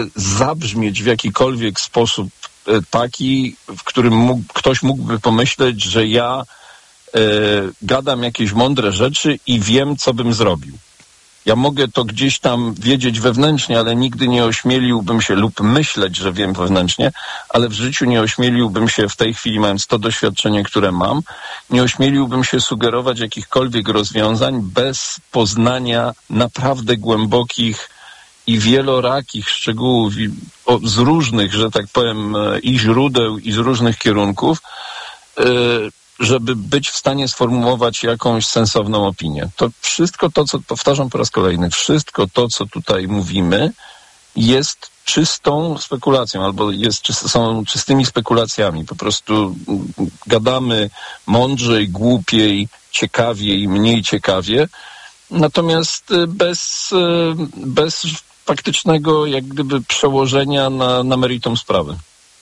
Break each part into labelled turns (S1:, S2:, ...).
S1: zabrzmieć w jakikolwiek sposób taki, w którym ktoś mógłby pomyśleć, że ja gadam jakieś mądre rzeczy i wiem, co bym zrobił. Ja mogę to gdzieś tam wiedzieć wewnętrznie, ale nigdy nie ośmieliłbym się lub myśleć, że wiem wewnętrznie, ale w życiu nie ośmieliłbym się w tej chwili, mając to doświadczenie, które mam, nie ośmieliłbym się sugerować jakichkolwiek rozwiązań bez poznania naprawdę głębokich i wielorakich szczegółów z różnych, że tak powiem, i źródeł, i z różnych kierunków, żeby być w stanie sformułować jakąś sensowną opinię. To wszystko to, co powtarzam po raz kolejny, wszystko to, co tutaj mówimy, jest czystą spekulacją, albo są czystymi spekulacjami. Po prostu gadamy mądrzej, głupiej, ciekawiej, mniej ciekawie, natomiast bez faktycznego jak gdyby przełożenia na meritum sprawy.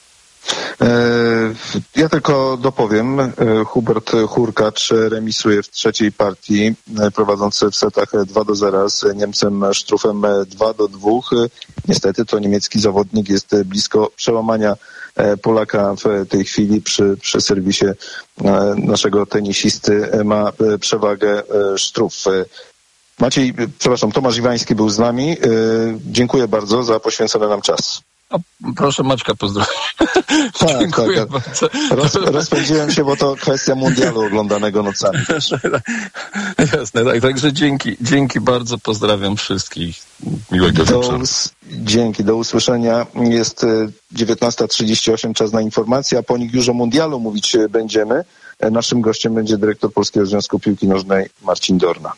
S2: Ja tylko dopowiem, Hubert Hurkacz remisuje w trzeciej partii, prowadzący w setach 2-0 z Niemcem Struffem 2-2. Niestety to niemiecki zawodnik jest blisko przełamania Polaka w tej chwili przy serwisie naszego tenisisty ma przewagę Struff. Tomasz Iwański był z nami. Dziękuję bardzo za poświęcony nam czas.
S1: Proszę Maćka pozdrowić.
S2: Tak. Rozpędziłem się, bo to kwestia mundialu oglądanego nocami też.
S1: Jasne, tak. Także dzięki bardzo, pozdrawiam wszystkich. Miłego wieczoru.
S2: Dzięki, do usłyszenia. Jest 19:38, czas na informacje, a po nich już o mundialu mówić będziemy. Naszym gościem będzie dyrektor Polskiego Związku Piłki Nożnej Marcin Dorna.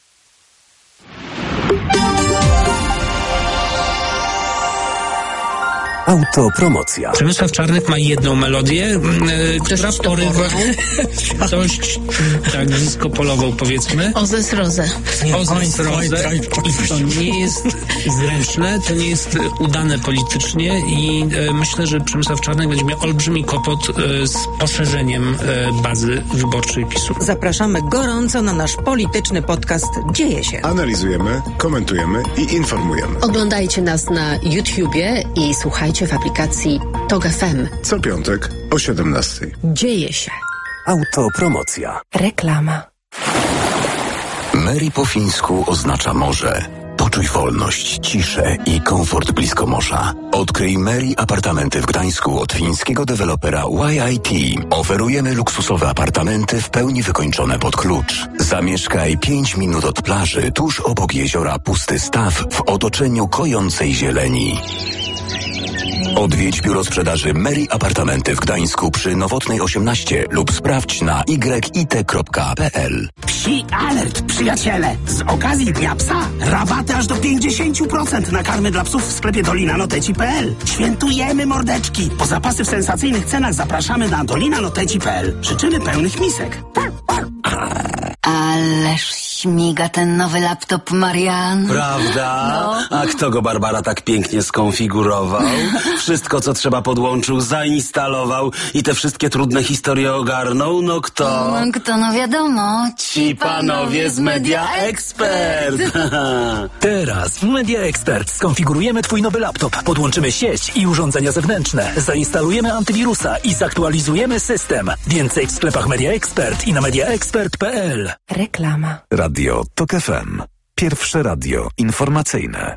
S3: Autopromocja.
S4: Przemysław Czarnek ma jedną melodię, która porywa dość tak niskopolową, powiedzmy.
S5: Ozes Rozę.
S4: Ozes Rozę. I to nie jest zręczne, to nie jest udane politycznie i myślę, że Przemysław Czarnek będzie miał olbrzymi kłopot z poszerzeniem bazy wyborczej PiS-u.
S6: Zapraszamy gorąco na nasz polityczny podcast Dzieje się.
S7: Analizujemy, komentujemy i informujemy.
S5: Oglądajcie nas na YouTubie i słuchajcie w aplikacji TOG FM.
S7: Co piątek o 17:00.
S5: Dzieje się.
S3: Autopromocja.
S5: Reklama.
S3: Mary po fińsku oznacza morze. Poczuj wolność, ciszę i komfort blisko morza. Odkryj Mary apartamenty w Gdańsku od fińskiego dewelopera YIT. Oferujemy luksusowe apartamenty w pełni wykończone pod klucz. Zamieszkaj 5 minut od plaży, tuż obok jeziora Pusty Staw w otoczeniu kojącej zieleni. Odwiedź biuro sprzedaży Mary Apartamenty w Gdańsku przy Nowotnej 18 lub sprawdź na yit.pl.
S8: Psi alert, przyjaciele! Z okazji Dnia Psa rabaty aż do 50% na karmy dla psów w sklepie dolinanoteci.pl. Świętujemy, mordeczki! Po zapasy w sensacyjnych cenach zapraszamy na dolinanoteci.pl. Życzymy pełnych misek.
S9: Ależ śmiga ten nowy laptop, Marian.
S10: Prawda? No. A kto go, Barbara, tak pięknie skonfigurował? Wszystko, co trzeba, podłączył, zainstalował i te wszystkie trudne historie ogarnął? No kto?
S9: No wiadomo.
S10: Ci panowie z Media Expert.
S11: Teraz w Media Expert skonfigurujemy twój nowy laptop, podłączymy sieć i urządzenia zewnętrzne, zainstalujemy antywirusa i zaktualizujemy system. Więcej w sklepach Media Expert i na mediaexpert.pl.
S5: Reklama.
S3: Radio TOG FM. Pierwsze radio informacyjne.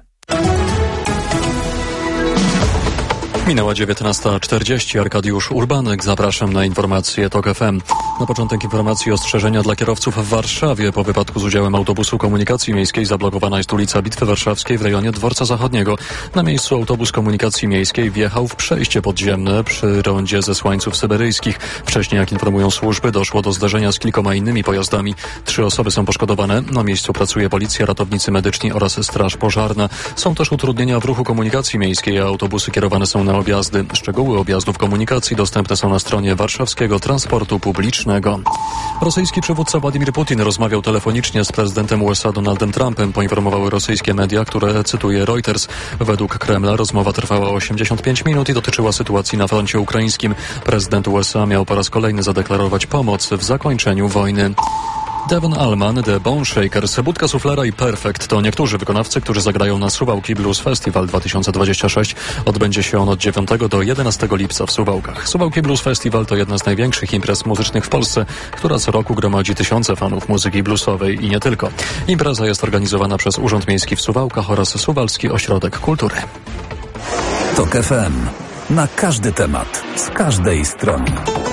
S12: Minęła 19:40. Arkadiusz Urbanek. Zapraszam na informacje TOG FM. Na początek informacji ostrzeżenia dla kierowców w Warszawie. Po wypadku z udziałem autobusu komunikacji miejskiej zablokowana jest ulica Bitwy Warszawskiej w rejonie Dworca Zachodniego. Na miejscu autobus komunikacji miejskiej wjechał w przejście podziemne przy rondzie Zesłańców Syberyjskich. Wcześniej, jak informują służby, doszło do zderzenia z kilkoma innymi pojazdami. 3 osoby są poszkodowane. Na miejscu pracuje policja, ratownicy medyczni oraz straż pożarna. Są też utrudnienia w ruchu komunikacji miejskiej, a autobusy kierowane są na objazdy. Szczegóły objazdów komunikacji dostępne są na stronie warszawskiego transportu publicznego. Rosyjski przywódca Władimir Putin rozmawiał telefonicznie z prezydentem USA Donaldem Trumpem, poinformowały rosyjskie media, które cytuje Reuters. Według Kremla rozmowa trwała 85 minut i dotyczyła sytuacji na froncie ukraińskim. Prezydent USA miał po raz kolejny zadeklarować pomoc w zakończeniu wojny. Devon Allman, The Bone Shakers, Budka Suflera i Perfect to niektórzy wykonawcy, którzy zagrają na Suwałki Blues Festival 2026. Odbędzie się on od 9 do 11 lipca w Suwałkach. Suwałki Blues Festival to jedna z największych imprez muzycznych w Polsce, która co roku gromadzi tysiące fanów muzyki bluesowej i nie tylko. Impreza jest organizowana przez Urząd Miejski w Suwałkach oraz Suwalski Ośrodek Kultury.
S3: TOK FM. Na każdy temat, z każdej strony.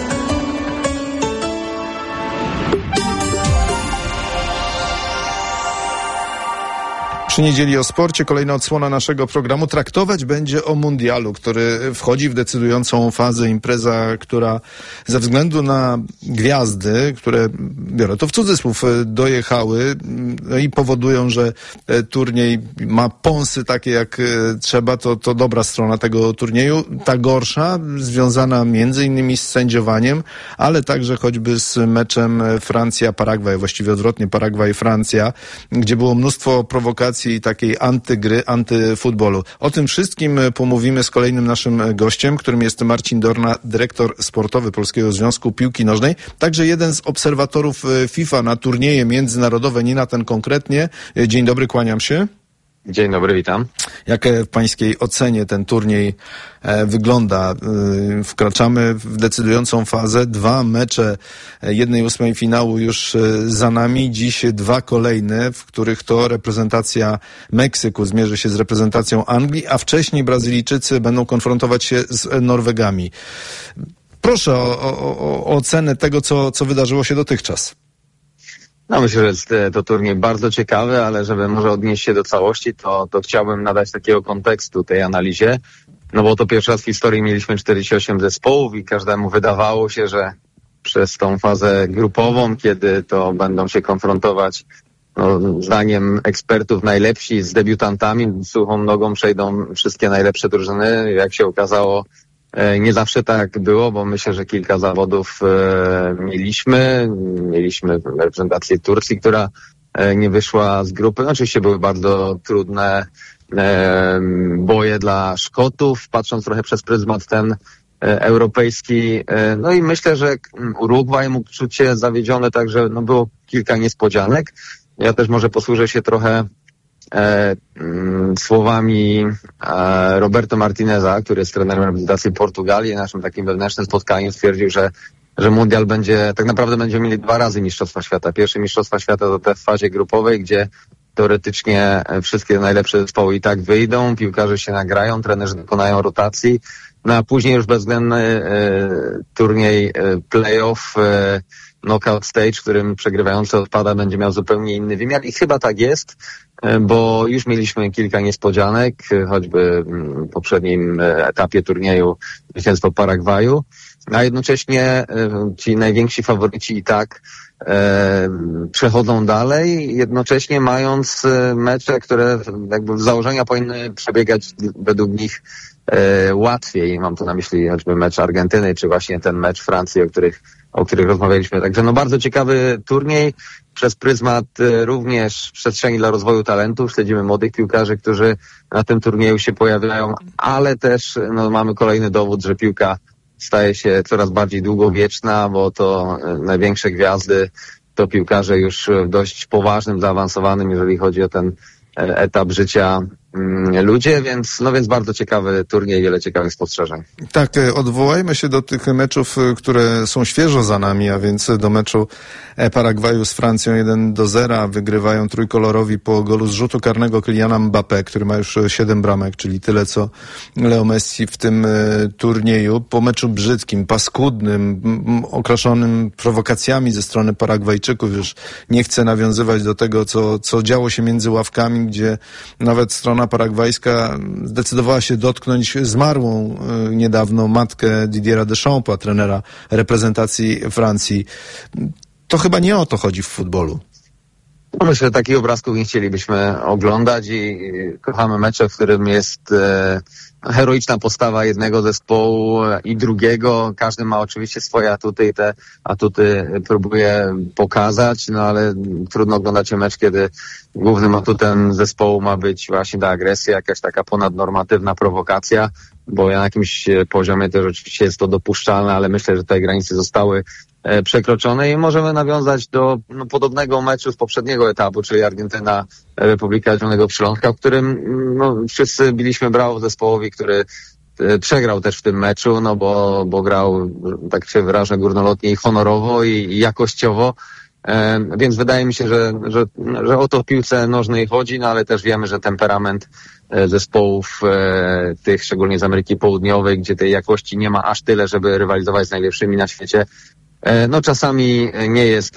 S13: Przy niedzieli o sporcie kolejna odsłona naszego programu traktować będzie o mundialu, który wchodzi w decydującą fazę. Impreza, która ze względu na gwiazdy, które, biorę to w cudzysłów, dojechały i powodują, że turniej ma pąsy takie jak trzeba, to dobra strona tego turnieju. Ta gorsza, związana między innymi z sędziowaniem, ale także choćby z meczem Francja-Paragwaj, właściwie odwrotnie Paragwaj-Francja, gdzie było mnóstwo prowokacji i takiej antygry, antyfutbolu. O tym wszystkim pomówimy z kolejnym naszym gościem, którym jest Marcin Dorna, dyrektor sportowy Polskiego Związku Piłki Nożnej, także jeden z obserwatorów FIFA na turnieje międzynarodowe, nie na ten konkretnie. Dzień dobry, kłaniam się.
S14: Dzień dobry, witam.
S13: Jak w pańskiej ocenie ten turniej wygląda? Wkraczamy w decydującą fazę. 2 mecze 1/8 finału już za nami. Dziś 2 kolejne, w których to reprezentacja Meksyku zmierzy się z reprezentacją Anglii, a wcześniej Brazylijczycy będą konfrontować się z Norwegami. Proszę o ocenę tego, co wydarzyło się dotychczas.
S14: No myślę, że jest to turniej bardzo ciekawy, ale żeby może odnieść się do całości, to chciałbym nadać takiego kontekstu tej analizie, no bo to pierwszy raz w historii mieliśmy 48 zespołów i każdemu wydawało się, że przez tą fazę grupową, kiedy to będą się konfrontować, no, zdaniem ekspertów najlepsi z debiutantami, suchą nogą przejdą wszystkie najlepsze drużyny. Jak się okazało, nie zawsze tak było, bo myślę, że kilka zawodów mieliśmy reprezentację Turcji, która nie wyszła z grupy. Oczywiście były bardzo trudne boje dla Szkotów, patrząc trochę przez pryzmat ten europejski. No i myślę, że Urugwaj mógł czuć się zawiedziony, także no było kilka niespodzianek. Ja też może posłużę się trochę słowami Roberto Martineza, który jest trenerem reprezentacji Portugalii. Naszym takim wewnętrznym spotkaniem stwierdził, że mundial tak naprawdę będziemy mieli 2 razy Mistrzostwa Świata. Pierwsze Mistrzostwa Świata to te w fazie grupowej, gdzie teoretycznie wszystkie najlepsze zespoły i tak wyjdą, piłkarze się nagrają, trenerzy dokonają rotacji, no a później już bezwzględny turniej playoff, knockout stage, w którym przegrywający odpada, będzie miał zupełnie inny wymiar i chyba tak jest, bo już mieliśmy kilka niespodzianek, choćby w poprzednim etapie turnieju zwycięstwo Paragwaju, a jednocześnie ci najwięksi faworyci i tak przechodzą dalej, jednocześnie mając mecze, które jakby z założenia powinny przebiegać według nich łatwiej. Mam tu na myśli choćby mecz Argentyny, czy właśnie ten mecz Francji, o których rozmawialiśmy. Także no bardzo ciekawy turniej przez pryzmat również przestrzeni dla rozwoju talentów. Śledzimy młodych piłkarzy, którzy na tym turnieju się pojawiają, ale też no, mamy kolejny dowód, że piłka staje się coraz bardziej długowieczna, bo to największe gwiazdy to piłkarze już w dość poważnym, zaawansowanym, jeżeli chodzi o ten etap życia ludzie, więc bardzo ciekawy turniej, wiele ciekawych spostrzeżeń.
S13: Tak, odwołajmy się do tych meczów, które są świeżo za nami, a więc do meczu Paragwaju z Francją 1-0. Wygrywają trójkolorowi po golu z rzutu karnego Kyliana Mbappé, który ma już 7 bramek, czyli tyle co Leo Messi w tym turnieju. Po meczu brzydkim, paskudnym, okraszonym prowokacjami ze strony Paragwajczyków. Już nie chcę nawiązywać do tego, co działo się między ławkami, gdzie nawet strona paragwajska zdecydowała się dotknąć zmarłą niedawno matkę Didiera Deschampa, trenera reprezentacji Francji. To chyba nie o to chodzi w futbolu.
S14: Myślę, że takich obrazków nie chcielibyśmy oglądać i kochamy mecze, w którym jest heroiczna postawa jednego zespołu i drugiego. Każdy ma oczywiście swoje atuty i te atuty próbuje pokazać, no ale trudno oglądać mecz, kiedy głównym atutem zespołu ma być właśnie ta agresja, jakaś taka ponadnormatywna prowokacja. bo na jakimś poziomie też oczywiście jest to dopuszczalne, ale myślę, że te granice zostały przekroczone i możemy nawiązać do podobnego meczu z poprzedniego etapu, czyli Argentyna, Republika Zielonego Przylądka, w którym wszyscy biliśmy brawo zespołowi, który przegrał też w tym meczu, bo grał, tak się wyrażę, górnolotnie i honorowo i jakościowo. Więc wydaje mi się, że o to w piłce nożnej chodzi, ale też wiemy, że temperament zespołów tych, szczególnie z Ameryki Południowej, gdzie tej jakości nie ma aż tyle, żeby rywalizować z najlepszymi na świecie, czasami nie jest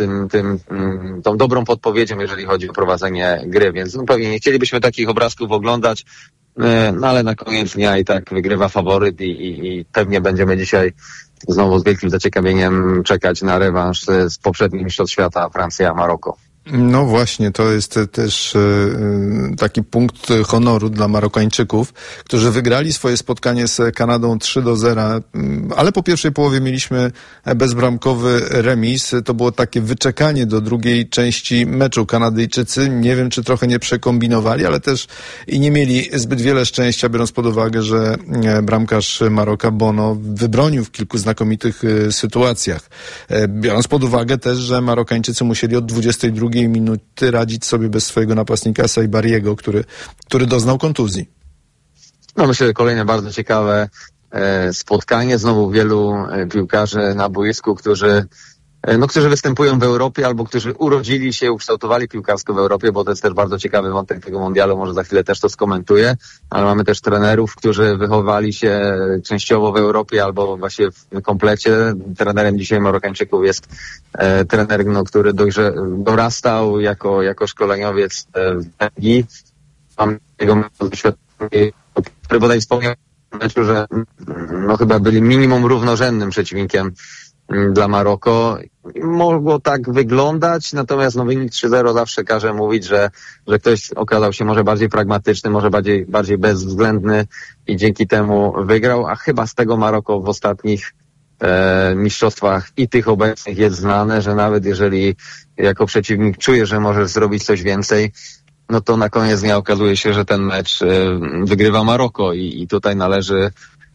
S14: tą dobrą podpowiedzią, jeżeli chodzi o prowadzenie gry, więc pewnie nie chcielibyśmy takich obrazków oglądać, ale na koniec dnia i tak wygrywa faworyt i pewnie będziemy dzisiaj znowu z wielkim zaciekawieniem czekać na rewanż z poprzednich mistrzostw świata Francja-Maroko.
S13: No właśnie, to jest też taki punkt honoru dla Marokańczyków, którzy wygrali swoje spotkanie z Kanadą 3-0, ale po pierwszej połowie mieliśmy bezbramkowy remis. To było takie wyczekanie do drugiej części meczu. Kanadyjczycy, nie wiem, czy trochę nie przekombinowali, ale też i nie mieli zbyt wiele szczęścia, biorąc pod uwagę, że bramkarz Maroka Bono wybronił w kilku znakomitych sytuacjach. Biorąc pod uwagę też, że Marokańczycy musieli od 22 minuty radzić sobie bez swojego napastnika Saibariego, który doznał kontuzji.
S14: Myślę, że kolejne bardzo ciekawe spotkanie. Znowu wielu piłkarzy na boisku, którzy występują w Europie albo którzy urodzili się, ukształtowali piłkarsko w Europie, bo to jest też bardzo ciekawy wątek tego mundialu, może za chwilę też to skomentuję, ale mamy też trenerów, którzy wychowali się częściowo w Europie albo właśnie w komplecie. Trenerem dzisiaj Marokańczyków jest trener, który dorastał jako szkoleniowiec w Belgii. Mam jego doświadczenie, który bodaj wspomniał w meczu, że chyba byli minimum równorzędnym przeciwnikiem dla Maroko. Mogło tak wyglądać, natomiast wynik 3-0 zawsze każe mówić, że ktoś okazał się może bardziej pragmatyczny, może bardziej bezwzględny i dzięki temu wygrał, a chyba z tego Maroko w ostatnich mistrzostwach i tych obecnych jest znane, że nawet jeżeli jako przeciwnik czuje, że możesz zrobić coś więcej, to na koniec dnia okazuje się, że ten mecz wygrywa Maroko i tutaj należy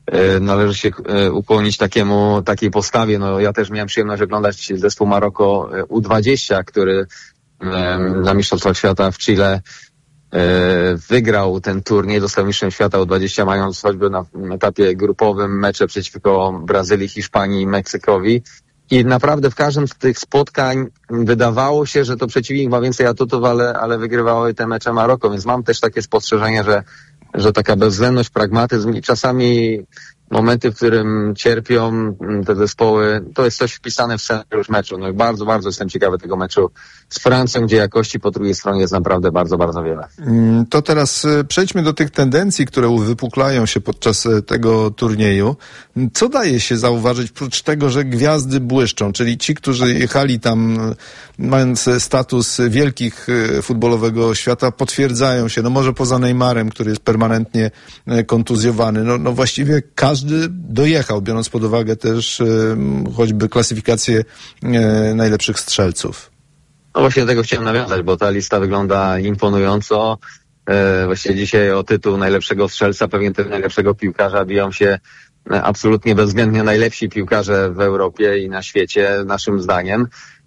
S14: się ukłonić takiej postawie. Ja też miałem przyjemność oglądać zespół Maroko U20, który na Mistrzostwach Świata w Chile wygrał ten turniej, został mistrzem świata U20, mając choćby na etapie grupowym mecze przeciwko Brazylii, Hiszpanii i Meksykowi. I naprawdę w każdym z tych spotkań wydawało się, że to przeciwnik ma więcej atutów, ale wygrywały te mecze Maroko, więc mam też takie spostrzeżenie, że taka bezwzględność, pragmatyzm i czasami momenty, w którym cierpią te zespoły, to jest coś wpisane w scenariusz meczu. Bardzo, bardzo jestem ciekawy tego meczu z Francją, gdzie jakości po drugiej stronie jest naprawdę bardzo, bardzo wiele.
S13: To teraz przejdźmy do tych tendencji, które wypuklają się podczas tego turnieju. Co daje się zauważyć, prócz tego, że gwiazdy błyszczą, czyli ci, którzy jechali tam mając status wielkich futbolowego świata, potwierdzają się, może poza Neymarem, który jest permanentnie kontuzjowany. Właściwie każdy dojechał, biorąc pod uwagę też choćby klasyfikację najlepszych strzelców.
S14: Właśnie do tego chciałem nawiązać, bo ta lista wygląda imponująco. Właściwie dzisiaj o tytuł najlepszego strzelca, pewnie też najlepszego piłkarza biją się absolutnie bezwzględnie najlepsi piłkarze w Europie i na świecie, naszym zdaniem.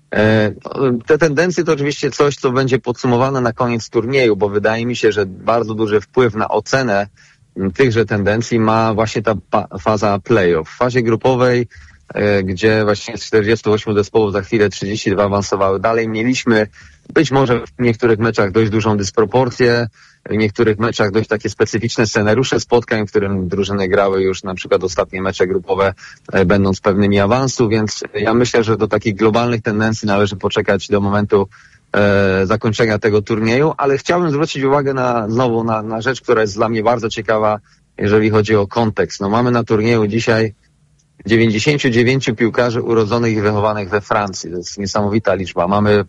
S14: Te tendencje to oczywiście coś, co będzie podsumowane na koniec turnieju, bo wydaje mi się, że bardzo duży wpływ na ocenę tychże tendencji ma właśnie ta faza play-off. W fazie grupowej, gdzie właśnie z 48 zespołów za chwilę 32 awansowały dalej, mieliśmy być może w niektórych meczach dość dużą dysproporcję, w niektórych meczach dość takie specyficzne scenariusze spotkań, w którym drużyny grały już na przykład ostatnie mecze grupowe, będąc pewnymi awansu, więc ja myślę, że do takich globalnych tendencji należy poczekać do momentu zakończenia tego turnieju, ale chciałbym zwrócić uwagę znowu na rzecz, która jest dla mnie bardzo ciekawa, jeżeli chodzi o kontekst. Mamy na turnieju dzisiaj 99 piłkarzy urodzonych i wychowanych we Francji. To jest niesamowita liczba. Mamy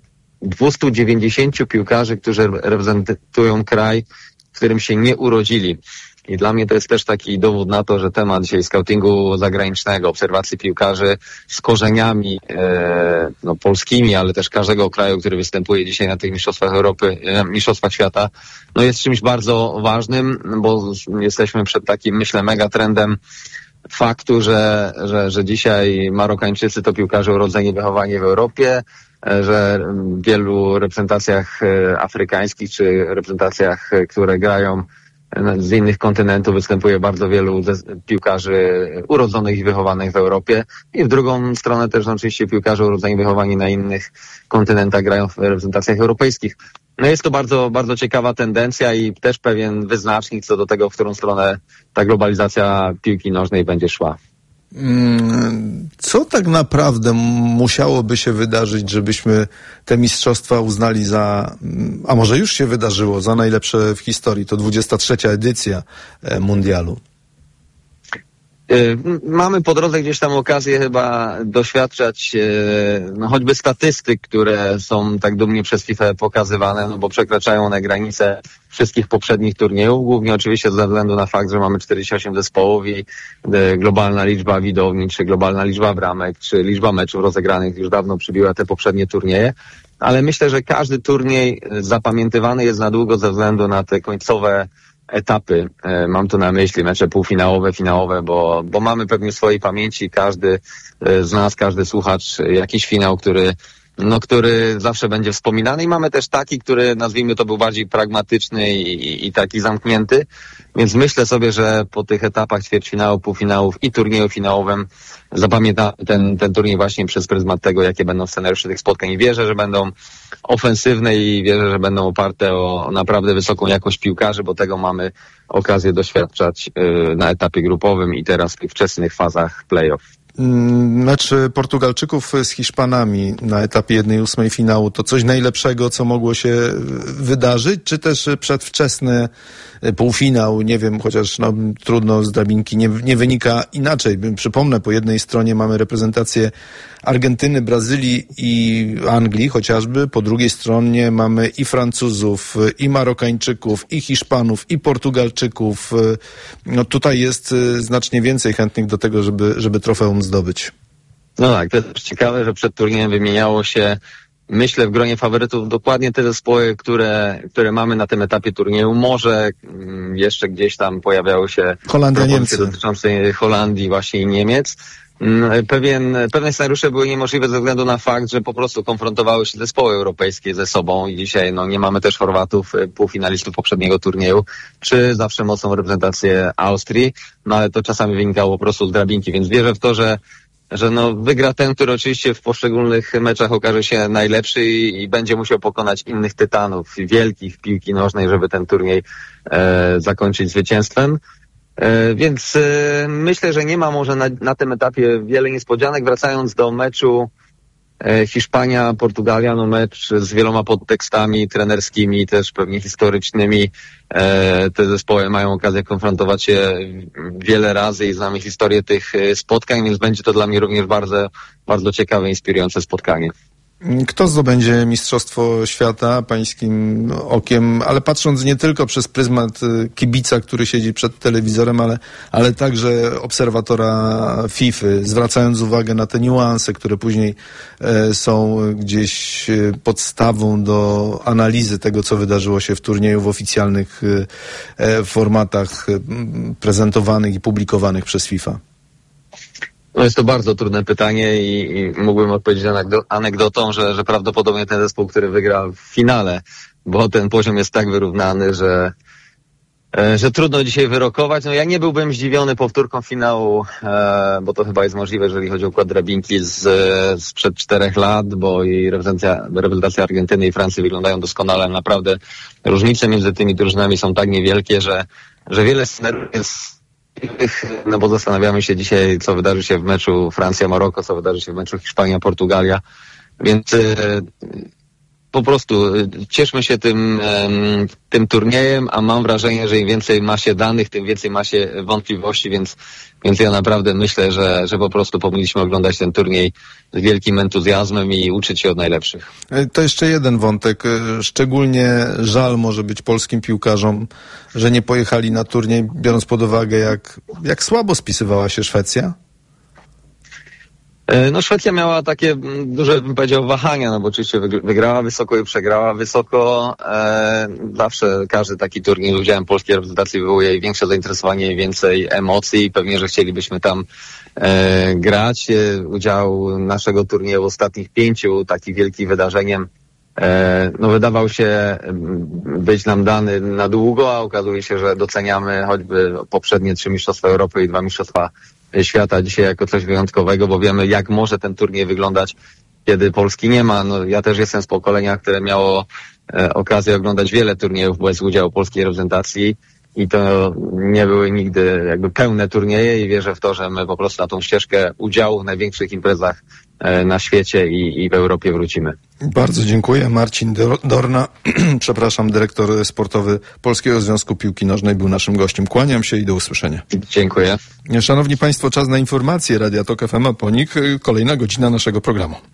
S14: 290 piłkarzy, którzy reprezentują kraj, w którym się nie urodzili. I dla mnie to jest też taki dowód na to, że temat dzisiaj scoutingu zagranicznego, obserwacji piłkarzy z korzeniami polskimi, ale też każdego kraju, który występuje dzisiaj na tych mistrzostwach Europy, mistrzostwach świata, no jest czymś bardzo ważnym, bo jesteśmy przed takim, myślę, megatrendem faktu, że dzisiaj Marokańczycy to piłkarze urodzeni i wychowani w Europie, że w wielu reprezentacjach afrykańskich czy reprezentacjach, które grają z innych kontynentów, występuje bardzo wielu piłkarzy urodzonych i wychowanych w Europie i w drugą stronę też oczywiście piłkarze urodzeni i wychowani na innych kontynentach grają w reprezentacjach europejskich. No jest to bardzo, bardzo ciekawa tendencja i też pewien wyznacznik co do tego, w którą stronę ta globalizacja piłki nożnej będzie szła.
S13: Co tak naprawdę musiałoby się wydarzyć, żebyśmy te mistrzostwa uznali za, a może już się wydarzyło, za najlepsze w historii? To 23. edycja mundialu.
S14: Mamy po drodze gdzieś tam okazję chyba doświadczać choćby statystyk, które są tak dumnie przez FIFA pokazywane, no bo przekraczają one granice wszystkich poprzednich turniejów, głównie oczywiście ze względu na fakt, że mamy 48 zespołów i globalna liczba widowni, czy globalna liczba bramek, czy liczba meczów rozegranych już dawno przybiła te poprzednie turnieje, ale myślę, że każdy turniej zapamiętywany jest na długo ze względu na te końcowe etapy. Mam tu na myśli mecze półfinałowe, finałowe, bo mamy pewnie w swojej pamięci każdy z nas, każdy słuchacz jakiś finał, który zawsze będzie wspominany i mamy też taki, który nazwijmy to był bardziej pragmatyczny i taki zamknięty, więc myślę sobie, że po tych etapach ćwierćfinałów, półfinałów i turnieju finałowym zapamiętamy ten turniej właśnie przez pryzmat tego, jakie będą scenariusze tych spotkań i wierzę, że będą ofensywne i wierzę, że będą oparte o naprawdę wysoką jakość piłkarzy, bo tego mamy okazję doświadczać na etapie grupowym i teraz w tych wczesnych fazach play-off.
S13: Mecz Portugalczyków z Hiszpanami na etapie 1/8 finału to coś najlepszego, co mogło się wydarzyć, czy też przedwczesny półfinał, nie wiem, chociaż trudno z drabinki, nie wynika inaczej. Przypomnę, po jednej stronie mamy reprezentację Argentyny, Brazylii i Anglii chociażby, po drugiej stronie mamy i Francuzów, i Marokańczyków, i Hiszpanów, i Portugalczyków. No tutaj jest znacznie więcej chętnych do tego, żeby trofeum zdobyć.
S14: No tak, to jest ciekawe, że przed turniejem wymieniało się, myślę, w gronie faworytów dokładnie te zespoły, które mamy na tym etapie turnieju. Może jeszcze gdzieś tam pojawiały się
S13: Holandia, Niemcy
S14: dotyczące Holandii właśnie i Niemiec. Pewne scenariusze były niemożliwe ze względu na fakt, że po prostu konfrontowały się zespoły europejskie ze sobą i dzisiaj nie mamy też Chorwatów, półfinalistów poprzedniego turnieju, czy zawsze mocną reprezentację Austrii, ale to czasami wynikało po prostu z drabinki, więc wierzę w to, że wygra ten, który oczywiście w poszczególnych meczach okaże się najlepszy i będzie musiał pokonać innych tytanów, wielkich piłki nożnej, żeby ten turniej zakończyć zwycięstwem. Więc myślę, że nie ma może na tym etapie wiele niespodzianek. Wracając do meczu Hiszpania-Portugalia, mecz z wieloma podtekstami trenerskimi, też pewnie historycznymi. Te zespoły mają okazję konfrontować się wiele razy i znamy historię tych spotkań, więc będzie to dla mnie również bardzo, bardzo ciekawe, inspirujące spotkanie.
S13: Kto zdobędzie Mistrzostwo Świata pańskim okiem, ale patrząc nie tylko przez pryzmat kibica, który siedzi przed telewizorem, ale także obserwatora FIFA, zwracając uwagę na te niuanse, które później są gdzieś podstawą do analizy tego, co wydarzyło się w turnieju w oficjalnych formatach prezentowanych i publikowanych przez FIFA?
S14: Jest to bardzo trudne pytanie i mógłbym odpowiedzieć anegdotą, że prawdopodobnie ten zespół, który wygra w finale, bo ten poziom jest tak wyrównany, że trudno dzisiaj wyrokować. Ja nie byłbym zdziwiony powtórką finału, bo to chyba jest możliwe, jeżeli chodzi o układ drabinki sprzed 4 lat, bo i reprezentacja Argentyny i Francji wyglądają doskonale. Naprawdę różnice między tymi drużynami są tak niewielkie, że wiele scenariuszy jest, bo zastanawiamy się dzisiaj, co wydarzy się w meczu Francja-Maroko, co wydarzy się w meczu Hiszpania-Portugalia, więc po prostu cieszmy się tym turniejem, a mam wrażenie, że im więcej ma się danych, tym więcej ma się wątpliwości, więc ja naprawdę myślę, że po prostu powinniśmy oglądać ten turniej z wielkim entuzjazmem i uczyć się od najlepszych.
S13: To jeszcze jeden wątek. Szczególnie żal może być polskim piłkarzom, że nie pojechali na turniej, biorąc pod uwagę, jak słabo spisywała się Szwecja.
S14: No Szwecja miała takie duże, bym powiedział, wahania, no bo oczywiście wygrała wysoko i przegrała wysoko. Zawsze każdy taki turniej z udziałem polskiej reprezentacji wywołuje większe zainteresowanie i więcej emocji. Pewnie, że chcielibyśmy tam grać. Udział naszego turnieju w ostatnich 5 takich wielkich wydarzeniem no wydawał się być nam dany na długo, a okazuje się, że doceniamy choćby poprzednie 3 Mistrzostwa Europy i 2 Mistrzostwa Świata dzisiaj jako coś wyjątkowego, bo wiemy, jak może ten turniej wyglądać, kiedy Polski nie ma. No, ja też jestem z pokolenia, które miało okazję oglądać wiele turniejów bez udziału polskiej reprezentacji i to nie były nigdy jakby pełne turnieje i wierzę w to, że my po prostu na tą ścieżkę udziału w największych imprezach na świecie i w Europie wrócimy.
S13: Bardzo dziękuję. Marcin Dorna, przepraszam, dyrektor sportowy Polskiego Związku Piłki Nożnej był naszym gościem. Kłaniam się i do usłyszenia.
S14: Dziękuję.
S13: Szanowni Państwo, czas na informacje Radia Tok FM, a po nich kolejna godzina naszego programu.